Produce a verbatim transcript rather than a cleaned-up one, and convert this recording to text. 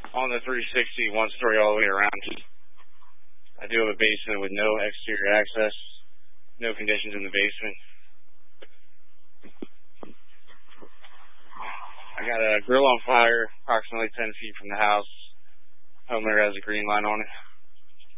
on the three sixty, one story all the way around. I do have a basement with no exterior access, no conditions in the basement. I got a grill on fire approximately ten feet from the house. Homeowner has a green line on it.